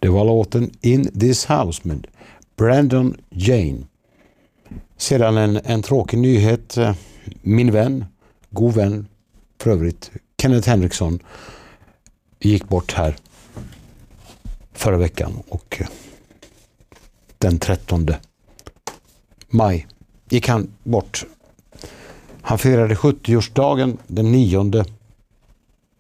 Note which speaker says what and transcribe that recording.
Speaker 1: Det var låten In This House med Brandon Jane. Sedan en tråkig nyhet. Min vän, god vän för övrigt, Kenneth Henriksson, gick bort här förra veckan och den 13 maj gick han bort. Han firade 70-årsdagen den 9